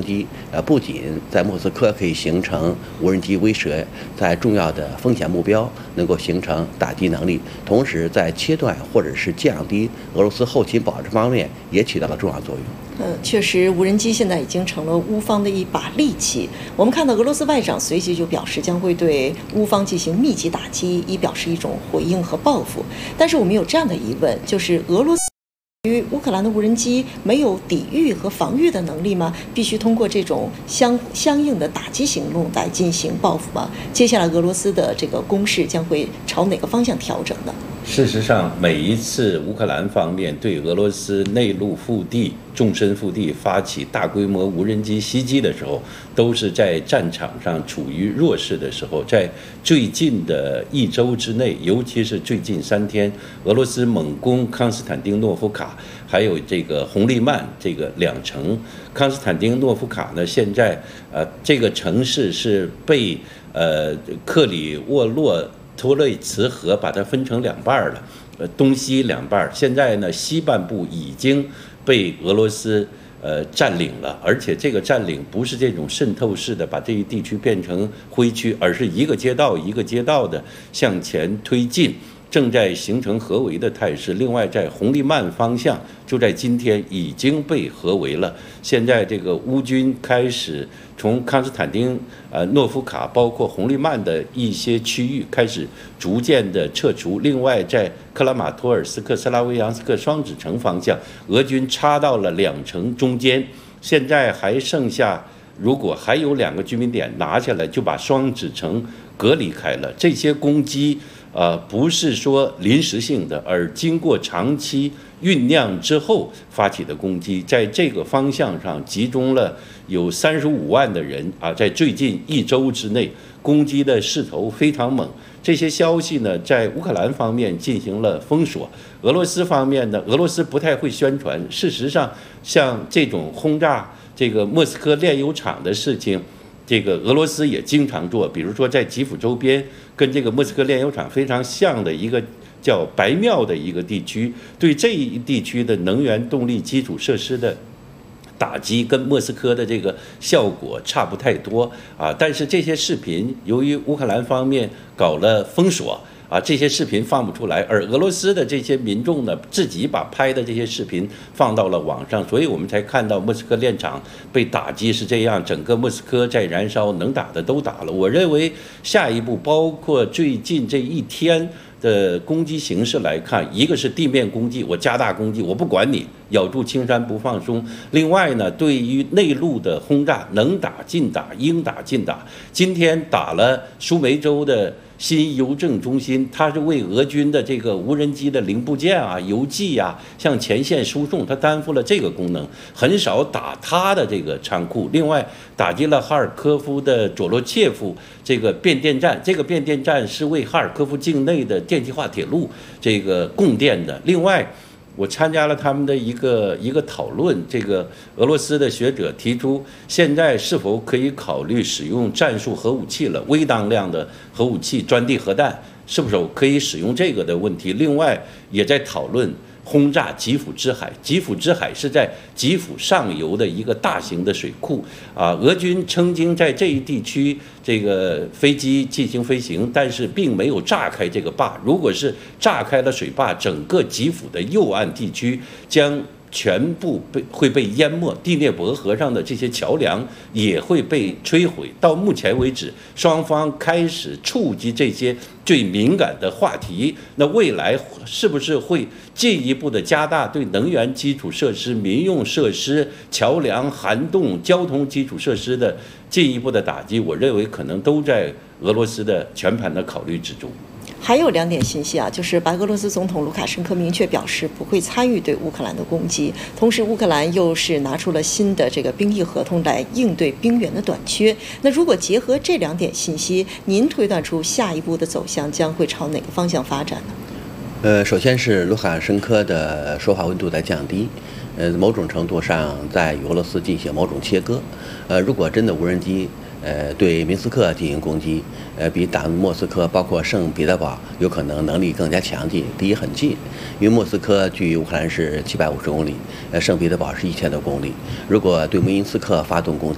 机，不仅在莫斯科可以形成无人机威慑在重要的风险目标能够形成打击能力，同时在切断或者是降低俄罗斯后勤保障方面也起到了重要作用。 确实，无人机现在已经成了乌方的一把利器。我们看到俄罗斯外长随即就表示将会对乌方进行密集打击，以表示一种回应和报复。但是我们有这样的疑问，就是俄罗斯对于乌克兰的无人机没有抵御和防御的能力吗？必须通过这种相应的打击行动来进行报复吗？接下来俄罗斯的这个攻势将会朝哪个方向调整呢？ 事实上，每一次乌克兰方面对俄罗斯内陆腹地、纵深腹地发起大规模无人机袭击的时候，都是在战场上处于弱势的时候。在最近的1周之内，尤其是最近3天，俄罗斯猛攻康斯坦丁诺夫卡，还有这个红利曼这个2城。康斯坦丁诺夫卡呢，现在这个城市是被克里沃洛托雷茨河把它分成2半了，东西2半。现在呢，西半部已经被俄罗斯占领了，而且这个占领不是这种渗透式的把这一地区变成灰区，而是一个街道一个街道的向前推进，正在形成合围的态势。另外，在红利曼方向，就在今天已经被合围了。现在这个乌军开始从康斯坦丁诺夫卡，包括红利曼的一些区域开始逐渐的撤除。另外，在克拉马托尔斯克、斯拉维扬斯克双子城方向，俄军插到了2城中间。现在还剩下，如果还有2个居民点拿下来，就把双子城隔离开了。这些攻击不是说临时性的，而经过长期酝酿之后发起的攻击，在这个方向上集中了有35万的人在最近1周之内，攻击的势头非常猛。这些消息呢，在乌克兰方面进行了封锁，俄罗斯方面呢，俄罗斯不太会宣传。事实上，像这种轰炸这个莫斯科炼油厂的事情，这个俄罗斯也经常做，比如说在基辅周边跟这个莫斯科炼油厂非常像的一个叫白庙的一个地区，对这一地区的能源动力基础设施的打击跟莫斯科的这个效果差不太多但是这些视频由于乌克兰方面搞了封锁这些视频放不出来，而俄罗斯的这些民众呢，自己把拍的这些视频放到了网上，所以我们才看到莫斯科炼厂被打击是这样，整个莫斯科在燃烧，能打的都打了。我认为下一步包括最近这1天的攻击形势来看，一个是地面攻击，我加大攻击，我不管你，咬住青山不放松。另外呢，对于内陆的轰炸，能打尽打，应打尽打。今天打了苏梅州的新邮政中心，它是为俄军的这个无人机的零部件邮寄向前线输送，它担负了这个功能，很少打它的这个仓库。另外，打击了哈尔科夫的佐罗切夫这个变电站，这个变电站是为哈尔科夫境内的电气化铁路这个供电的。另外，我参加了他们的一个讨论，这个俄罗斯的学者提出，现在是否可以考虑使用战术核武器了，微当量的核武器、钻地核弹，是否可以使用这个的问题。另外，也在讨论轰炸基辅之海。基辅之海是在基辅上游的一个大型的水库俄军曾经在这一地区这个飞机进行飞行，但是并没有炸开这个坝。如果是炸开了水坝，整个基辅的右岸地区将全部会被淹没，第聂伯河上的这些桥梁也会被摧毁。到目前为止，双方开始触及这些最敏感的话题，那未来是不是会进一步的加大对能源基础设施、民用设施、桥梁、涵洞、交通基础设施的进一步的打击？我认为可能都在俄罗斯的全盘的考虑之中。 还有2点信息就是白俄罗斯总统卢卡申科明确表示不会参与对乌克兰的攻击，同时乌克兰又是拿出了新的这个兵役合同来应对兵员的短缺。那如果结合这2点信息，您推断出下一步的走向将会朝哪个方向发展呢？ 首先是卢卡申科的说话温度在降低，某种程度上在与俄罗斯进行某种切割。如果真的无人机对明斯克进行攻击，比打莫斯科包括圣彼得堡有可能能力更加强劲。第一，很近，因为莫斯科距乌克兰是750公里，圣彼得堡是1000多公里。如果对明斯克发动攻击，